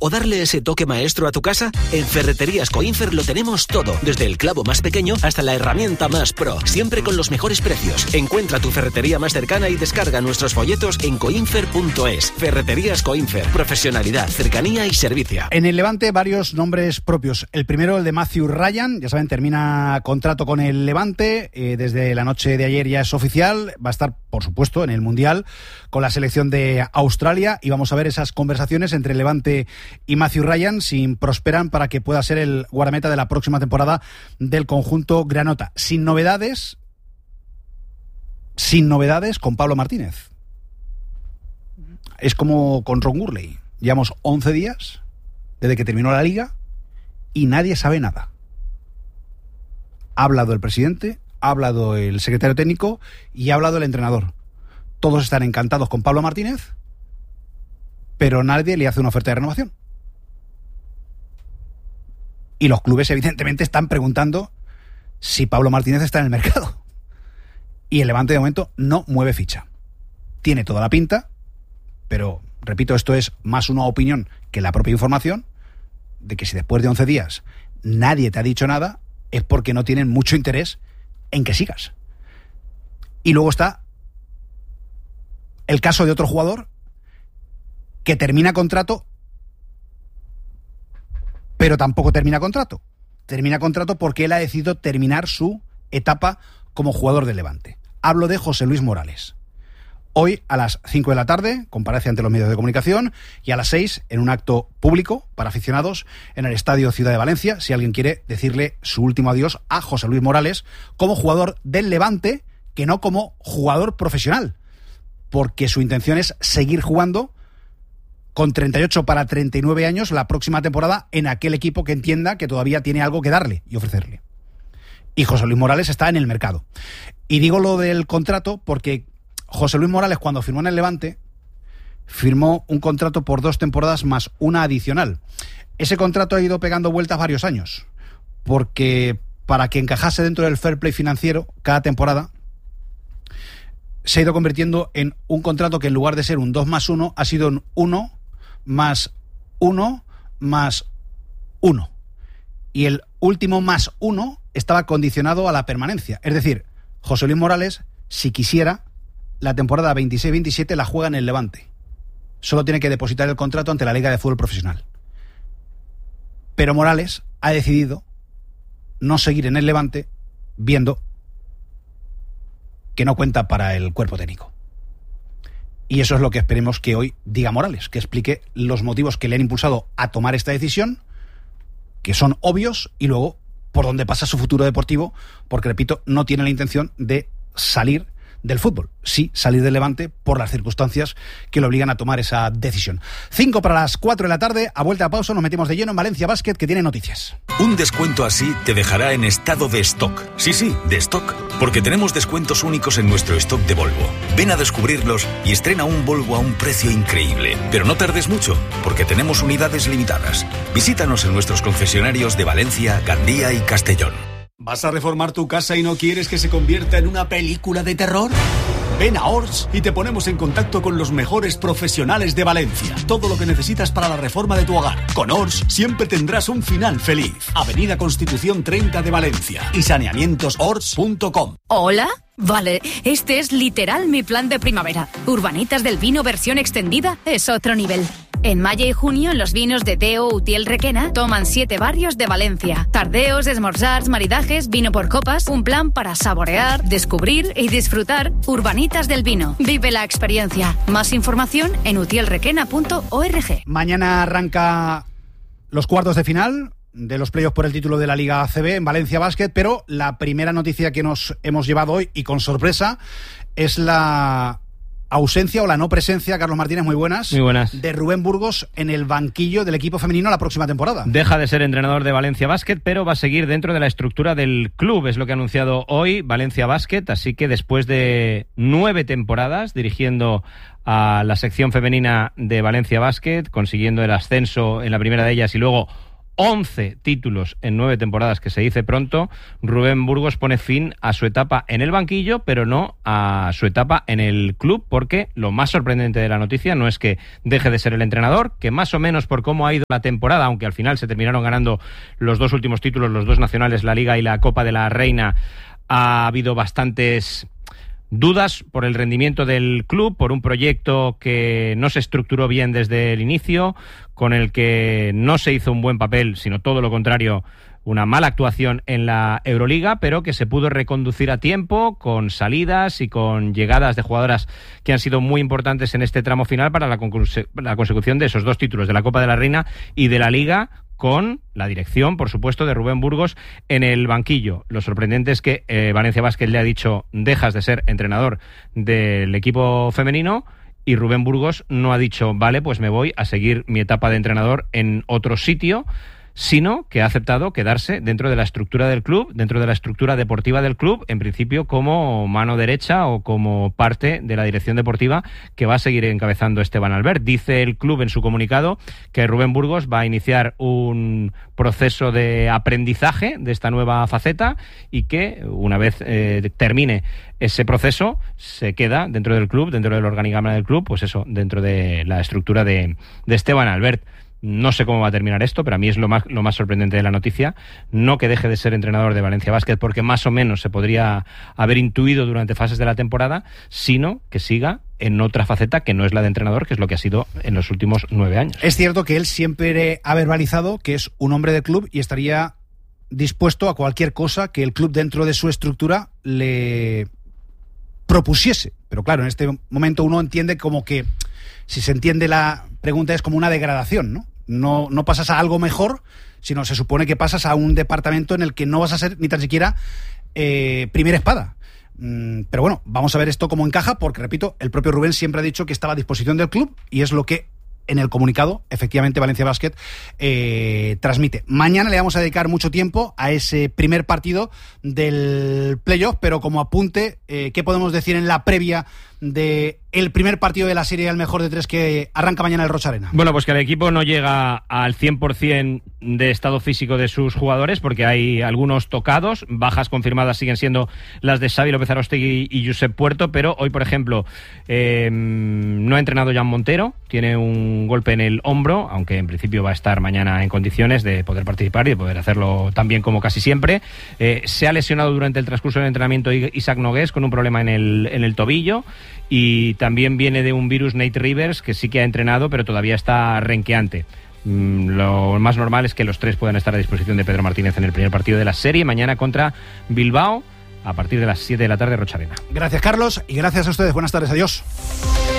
o darle ese toque maestro a tu casa? En Ferreterías Coinfer lo tenemos todo, desde el clavo más pequeño hasta la herramienta más pro, siempre con los mejores precios. Encuentra tu ferretería más cercana y descarga nuestros folletos en coinfer.es. Ferreterías Coinfer, profesionalidad, cercanía y servicio. En el Levante varios nombres propios. El primero, el de Matthew Ryan, ya saben, termina contrato con el Levante, desde la noche de ayer ya es oficial, va a estar, por supuesto, en el Mundial con la selección de Australia, y vamos a ver esas conversaciones entre el Levante y Matthew Ryan si prosperan para que pueda ser el guardameta de la próxima temporada del conjunto granota. Sin novedades con Pablo Martínez. Es como con Ron Gurley. Llevamos 11 días desde que terminó la liga y nadie sabe nada. Ha hablado el presidente, ha hablado el secretario técnico y ha hablado el entrenador. Todos están encantados con Pablo Martínez, pero nadie le hace una oferta de renovación. Y los clubes evidentemente están preguntando si Pablo Martínez está en el mercado. Y el Levante de momento no mueve ficha. Tiene toda la pinta, pero repito, esto es más una opinión que la propia información, de que si después de 11 días nadie te ha dicho nada, es porque no tienen mucho interés en que sigas. Y luego está el caso de otro jugador que termina contrato, pero tampoco termina contrato. Termina contrato porque él ha decidido terminar su etapa como jugador del Levante. Hablo de José Luis Morales. Hoy a las 5 de la tarde comparece ante los medios de comunicación y a las 6 en un acto público para aficionados en el Estadio Ciudad de Valencia, si alguien quiere decirle su último adiós a José Luis Morales como jugador del Levante, que no como jugador profesional, porque su intención es seguir jugando con 38 para 39 años la próxima temporada en aquel equipo que entienda que todavía tiene algo que darle y ofrecerle. Y José Luis Morales está en el mercado. Y digo lo del contrato porque José Luis Morales, cuando firmó en el Levante, firmó un contrato por 2 temporadas más una adicional. Ese contrato ha ido pegando vueltas varios años, porque para que encajase dentro del fair play financiero, cada temporada se ha ido convirtiendo en un contrato que en lugar de ser un 2 más 1, ha sido un 1 más 1 más 1. Y el último más 1 estaba condicionado a la permanencia. Es decir, José Luis Morales, si quisiera, la temporada 26-27 la juega en el Levante. Solo tiene que depositar el contrato ante la Liga de Fútbol Profesional. Pero Morales ha decidido no seguir en el Levante, viendo que no cuenta para el cuerpo técnico. Y eso es lo que esperemos que hoy diga Morales, que explique los motivos que le han impulsado a tomar esta decisión, que son obvios, y luego por dónde pasa su futuro deportivo, porque, repito, no tiene la intención de salir del fútbol, sí salir del Levante por las circunstancias que le obligan a tomar esa decisión. 5 para las 4 de la tarde, a vuelta a pausa nos metemos de lleno en Valencia Basket, que tiene noticias. Un descuento así te dejará en estado de stock. Sí, de stock, porque tenemos descuentos únicos en nuestro stock de Volvo. Ven a descubrirlos y estrena un Volvo a un precio increíble. Pero no tardes mucho, porque tenemos unidades limitadas. Visítanos en nuestros concesionarios de Valencia, Gandía y Castellón. ¿Vas a reformar tu casa y no quieres que se convierta en una película de terror? Ven a Ors y te ponemos en contacto con los mejores profesionales de Valencia. Todo lo que necesitas para la reforma de tu hogar. Con Ors siempre tendrás un final feliz. Avenida Constitución 30 de Valencia y saneamientosors.com. ¿Hola? Vale, este es literal mi plan de primavera. Urbanitas del Vino versión extendida es otro nivel. En mayo y junio, los vinos de Teo Utiel Requena toman 7 barrios de Valencia. Tardeos, esmorzars, maridajes, vino por copas, un plan para saborear, descubrir y disfrutar. Urbanitas del Vino. Vive la experiencia. Más información en utielrequena.org. Mañana arranca los cuartos de final de los playoffs por el título de la Liga ACB en Valencia Basket, pero la primera noticia que nos hemos llevado hoy, y con sorpresa, es la ausencia o la no presencia, Carlos Martínez, muy buenas, de Rubén Burgos en el banquillo del equipo femenino la próxima temporada. Deja de ser entrenador de Valencia Basket, pero va a seguir dentro de la estructura del club, es lo que ha anunciado hoy Valencia Basket, así que después de 9 temporadas dirigiendo a la sección femenina de Valencia Basket, consiguiendo el ascenso en la primera de ellas y luego 11 títulos en 9 temporadas, que se dice pronto, Rubén Burgos pone fin a su etapa en el banquillo, pero no a su etapa en el club, porque lo más sorprendente de la noticia no es que deje de ser el entrenador, que más o menos por cómo ha ido la temporada, aunque al final se terminaron ganando los 2 últimos títulos, los 2 nacionales, la Liga y la Copa de la Reina, ha habido bastantes dudas por el rendimiento del club, por un proyecto que no se estructuró bien desde el inicio, con el que no se hizo un buen papel, sino todo lo contrario, una mala actuación en la Euroliga, pero que se pudo reconducir a tiempo, con salidas y con llegadas de jugadoras que han sido muy importantes en este tramo final para la consecución de esos 2 títulos, de la Copa de la Reina y de la Liga, con la dirección, por supuesto, de Rubén Burgos en el banquillo. Lo sorprendente es que Valencia Basket le ha dicho: dejas de ser entrenador del equipo femenino, y Rubén Burgos no ha dicho: vale, pues me voy a seguir mi etapa de entrenador en otro sitio, sino que ha aceptado quedarse dentro de la estructura del club, dentro de la estructura deportiva del club, en principio como mano derecha o como parte de la dirección deportiva que va a seguir encabezando Esteban Albert. Dice el club en su comunicado que Rubén Burgos va a iniciar un proceso de aprendizaje de esta nueva faceta y que una vez termine ese proceso se queda dentro del club, dentro del organigrama del club, pues eso, dentro de la estructura de Esteban Albert. No sé cómo va a terminar esto, pero a mí es lo más sorprendente de la noticia. No que deje de ser entrenador de Valencia Basket, porque más o menos se podría haber intuido durante fases de la temporada, sino que siga en otra faceta que no es la de entrenador, que es lo que ha sido en los últimos 9 años. Es cierto que él siempre ha verbalizado que es un hombre del club y estaría dispuesto a cualquier cosa que el club dentro de su estructura le propusiese. Pero claro, en este momento uno entiende como que, si se entiende la pregunta, es como una degradación, ¿no? No pasas a algo mejor, sino se supone que pasas a un departamento en el que no vas a ser ni tan siquiera primera espada. Pero bueno, vamos a ver esto cómo encaja, porque, repito, el propio Rubén siempre ha dicho que estaba a disposición del club y es lo que en el comunicado, efectivamente, Valencia Basket transmite. Mañana le vamos a dedicar mucho tiempo a ese primer partido del playoff, pero como apunte, ¿qué podemos decir en la previa de el primer partido de la serie al mejor de 3 que arranca mañana el Rocha Arena? Bueno, pues que el equipo no llega al 100% de estado físico de sus jugadores, porque hay algunos tocados. Bajas confirmadas siguen siendo las de Xavi López Arostegui y Josep Puerto, pero hoy, por ejemplo, no ha entrenado Jan Montero, tiene un golpe en el hombro, aunque en principio va a estar mañana en condiciones de poder participar y de poder hacerlo tan bien como casi siempre. Se ha lesionado durante el transcurso del entrenamiento Isaac Nogués con un problema en el tobillo, y también viene de un virus Nate Rivers, que sí que ha entrenado, pero todavía está renqueante. Lo más normal es que los 3 puedan estar a disposición de Pedro Martínez en el primer partido de la serie, mañana contra Bilbao, a partir de las 7 de la tarde, Rocha Arena. Gracias, Carlos, y gracias a ustedes. Buenas tardes, adiós.